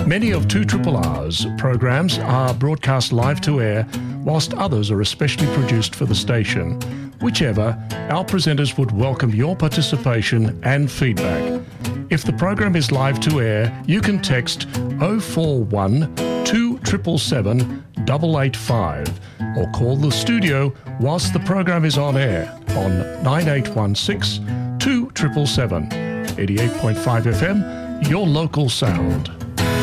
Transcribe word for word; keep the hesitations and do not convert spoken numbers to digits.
Many of two R R's programs are broadcast live to air, whilst others are especially produced for the station. Whichever, our presenters would welcome your participation and feedback. If the program is live to air, you can text oh four one, two seven seven seven, eight eight five or call the studio whilst the program is on air on nine eight one six, two seven seven seven. eighty-eight point five F M, your local sound.